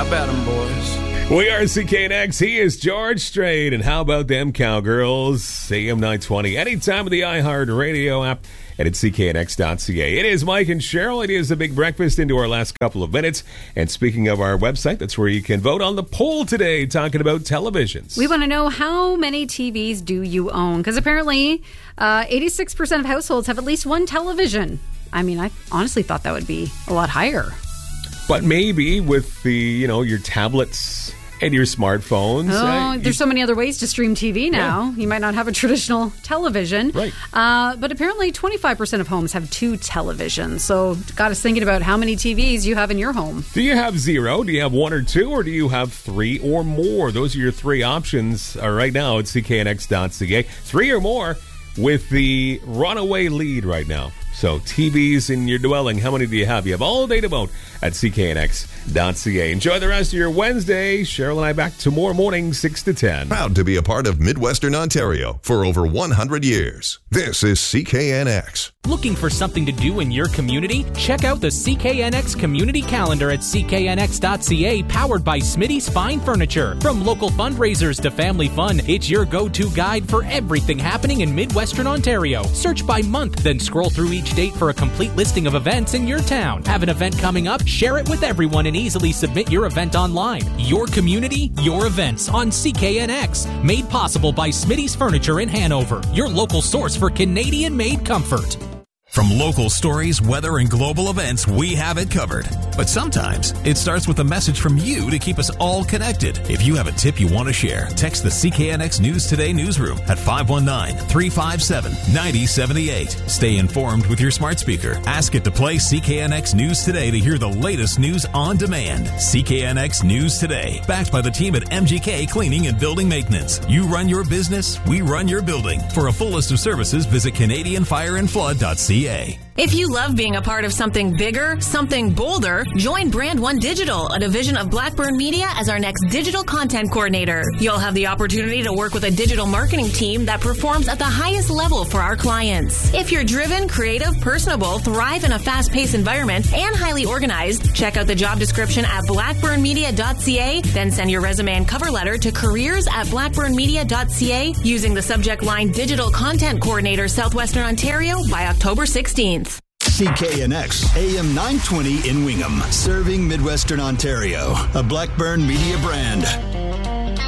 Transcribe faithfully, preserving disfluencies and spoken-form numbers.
How about them, boys? We are C K N X. He is George Strait. And how about them Cowgirls? A M nine twenty. Anytime with the iHeart Radio app and at C K N X dot C A. It is Mike and Cheryl. It is a big breakfast into our last couple of minutes. And speaking of our website, that's where you can vote on the poll today, talking about televisions. We want to know, how many T Vs do you own? Because apparently uh, eighty-six percent of households have at least one television. I mean, I honestly thought that would be a lot higher. But maybe with the, you know, your tablets and your smartphones. Oh, uh, there's you, so many other ways to stream T V now. Yeah. You might not have a traditional television. Right. Uh, but apparently twenty-five percent of homes have two televisions. So got us thinking about how many T Vs you have in your home. Do you have zero? Do you have one or two? Or do you have three or more? Those are your three options uh, right now at C K N X dot C A. Three or more with the runaway lead right now. So T Vs in your dwelling, how many do you have? You have all day to vote at C K N X dot C A. Enjoy the rest of your Wednesday. Cheryl and I back tomorrow morning, six to ten. Proud to be a part of Midwestern Ontario for over one hundred years. This is C K N X. Looking for something to do in your community? Check out the C K N X Community Calendar at C K N X dot C A, powered by Smitty's Fine Furniture. From local fundraisers to family fun, it's your go-to guide for everything happening in Midwestern Ontario. Search by month, then scroll through each date for a complete listing of events in your town. Have an event coming up? Share it with everyone and easily submit your event online. Your community, your events on C K N X. Made possible by Smitty's Furniture in Hanover, your local source for Canadian-made comfort. From local stories, weather, and global events, we have it covered. But sometimes it starts with a message from you to keep us all connected. If you have a tip you want to share, text the C K N X News Today newsroom at five one nine, three five seven, nine zero seven eight. Stay informed with your smart speaker. Ask it to play C K N X News Today to hear the latest news on demand. C K N X News Today, backed by the team at M G K Cleaning and Building Maintenance. You run your business, we run your building. For a full list of services, visit Canadian Fire and Flood dot C A. If you love being a part of something bigger, something bolder, join Brand One Digital, a division of Blackburn Media, as our next digital content coordinator. You'll have the opportunity to work with a digital marketing team that performs at the highest level for our clients. If you're driven, creative, personable, thrive in a fast-paced environment, and highly organized, check out the job description at blackburn media dot C A, then send your resume and cover letter to careers at blackburn media dot C A using the subject line Digital Content Coordinator Southwestern Ontario by October sixteenth. C K N X, A M nine twenty in Wingham, serving Midwestern Ontario, a Blackburn Media brand.